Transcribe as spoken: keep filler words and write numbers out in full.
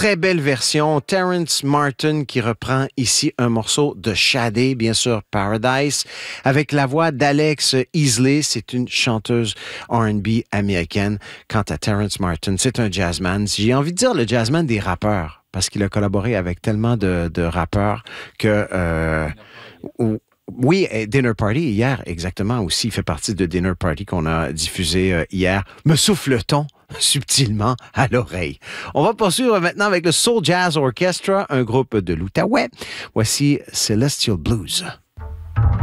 très belle version. Terrence Martin qui reprend ici un morceau de Sade, bien sûr Paradise, avec la voix d'Alex Easley. C'est une chanteuse R and B américaine. Quant à Terrence Martin, c'est un jazzman. J'ai envie de dire le jazzman des rappeurs, parce qu'il a collaboré avec tellement de, de rappeurs que... Euh, ou, oui, Dinner Party hier, exactement aussi. Il fait partie de Dinner Party qu'on a diffusé euh, hier. Me souffle-t-on subtilement à l'oreille. On va poursuivre maintenant avec le Soul Jazz Orchestra, un groupe de l'Outaouais. Voici Celestial Blues.